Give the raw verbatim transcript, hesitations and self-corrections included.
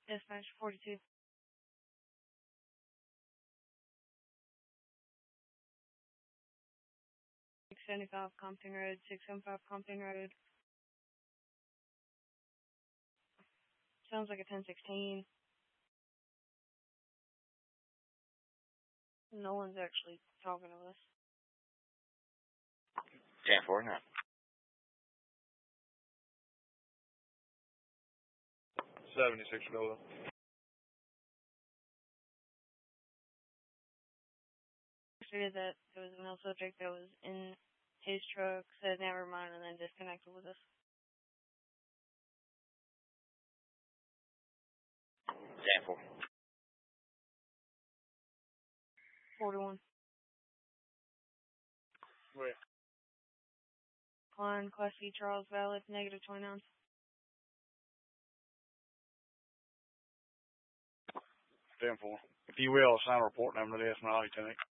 Dispatch forty-two. six seventy-five Compton Road, six seventy-five Compton Road. Sounds like a ten sixteen. No one's actually talking to us. ten four now. seventy-six Golden. Figured that there was a male subject that was in his truck, said never mind, and then disconnected with us. ten four. forty-one. Where? Klein, Class C, Charles, valid, negative twenty-nine. ten four. If you will, assign a report number to this, and I'll tell you.